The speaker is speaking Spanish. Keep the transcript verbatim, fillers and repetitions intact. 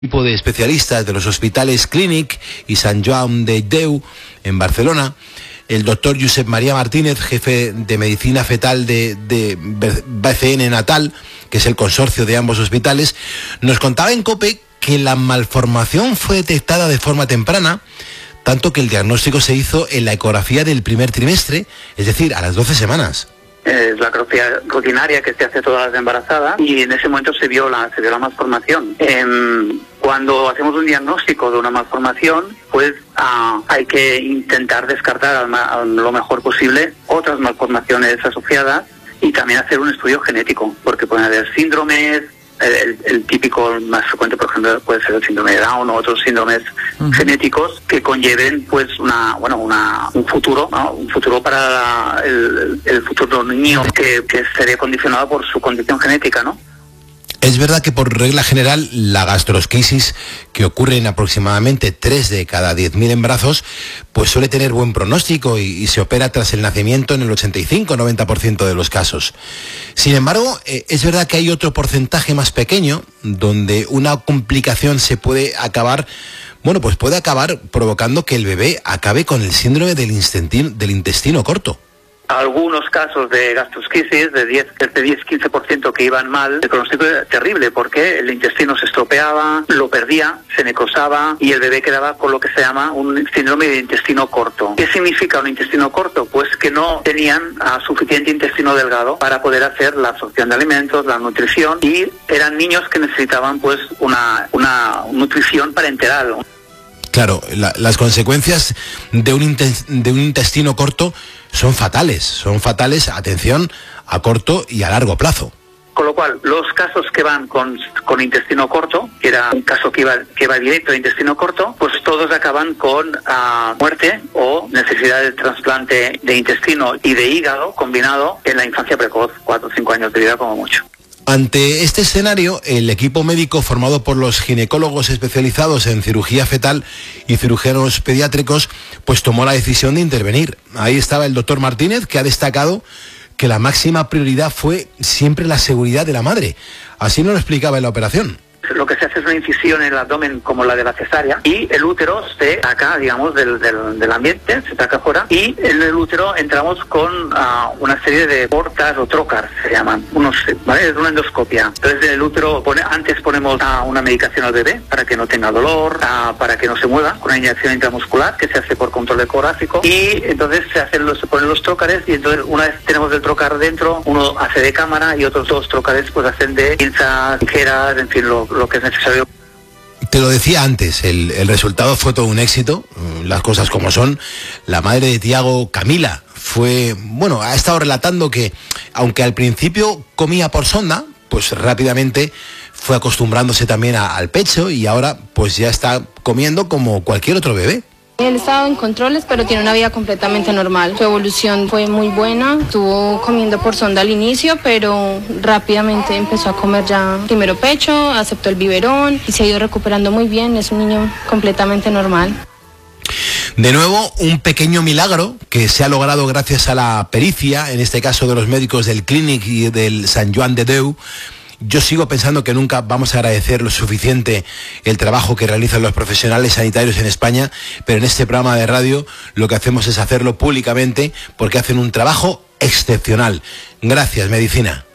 Equipo de especialistas de los hospitales Clínic y Sant Joan de Déu en Barcelona, el doctor Josep María Martínez, jefe de medicina fetal de, de B C N Natal, que es el consorcio de ambos hospitales, nos contaba en COPE que la malformación fue detectada de forma temprana, tanto que el diagnóstico se hizo en la ecografía del primer trimestre, es decir, a las doce semanas. Es la ecografía rutinaria que se hace todas las embarazadas y en ese momento se vio la, se vio la malformación. Eh, cuando hacemos un diagnóstico de una malformación, pues uh, hay que intentar descartar al, a lo mejor posible otras malformaciones asociadas y también hacer un estudio genético, porque pueden haber síndromes. El, el típico más frecuente, por ejemplo, puede ser el síndrome de Down o otros síndromes uh-huh. genéticos que conlleven, pues, una, bueno, una, un futuro, ¿no? Un futuro para el, el futuro niño que, que sería condicionado por su condición genética, ¿no? Es verdad que por regla general la gastrosquisis, que ocurre en aproximadamente tres de cada diez mil embarazos, pues suele tener buen pronóstico y, y se opera tras el nacimiento en el ochenta y cinco a noventa por ciento de los casos. Sin embargo, eh, es verdad que hay otro porcentaje más pequeño donde una complicación se puede acabar, bueno, pues puede acabar provocando que el bebé acabe con el síndrome del intestino, del intestino corto. Algunos casos de gastrosquisis de diez a quince por ciento que iban mal, el pronóstico era terrible porque el intestino se estropeaba, lo perdía, se necrosaba y el bebé quedaba con lo que se llama un síndrome de intestino corto. ¿Qué significa un intestino corto? Pues que no tenían uh, suficiente intestino delgado para poder hacer la absorción de alimentos, la nutrición, y eran niños que necesitaban pues una, una nutrición parenteral. Claro, la, las consecuencias de un, de un intestino corto son fatales, son fatales, atención, a corto y a largo plazo. Con lo cual, los casos que van con, con intestino corto, que era un caso que iba, que iba directo a intestino corto, pues todos acaban con uh, muerte o necesidad de trasplante de intestino y de hígado combinado en la infancia precoz, cuatro o cinco años de vida como mucho. Ante este escenario, el equipo médico formado por los ginecólogos especializados en cirugía fetal y cirujanos pediátricos, pues tomó la decisión de intervenir. Ahí estaba el doctor Martínez, que ha destacado que la máxima prioridad fue siempre la seguridad de la madre. Así nos lo explicaba en la operación. Lo que se hace es una incisión en el abdomen como la de la cesárea y el útero se saca, digamos, del, del, del ambiente, se saca fuera, y en el útero entramos con uh, una serie de portas o trocars, se llaman, unos, ¿vale? Es una endoscopia. Entonces en el útero pone, antes ponemos uh, una medicación al bebé para que no tenga dolor, uh, para que no se mueva, con una inyección intramuscular que se hace por control ecográfico, y entonces se hacen los, se ponen los trocares y entonces una vez tenemos el trocar dentro, uno hace de cámara y otros dos trocares pues hacen de pinzas, tijeras, en fin, lo lo que es necesario. Te lo decía antes, el, el resultado fue todo un éxito, las cosas como son. La madre de Tiago, Camila, fue, bueno, ha estado relatando que, aunque al principio comía por sonda, pues rápidamente fue acostumbrándose también a, al pecho y ahora pues ya está comiendo como cualquier otro bebé. Él estaba en controles, pero tiene una vida completamente normal. Su evolución fue muy buena. Estuvo comiendo por sonda al inicio, pero rápidamente empezó a comer ya primero pecho, aceptó el biberón y se ha ido recuperando muy bien. Es un niño completamente normal. De nuevo, un pequeño milagro que se ha logrado gracias a la pericia, en este caso de los médicos del Clínic y del Sant Joan de Déu. Yo sigo pensando que nunca vamos a agradecer lo suficiente el trabajo que realizan los profesionales sanitarios en España, pero en este programa de radio lo que hacemos es hacerlo públicamente porque hacen un trabajo excepcional. Gracias, medicina.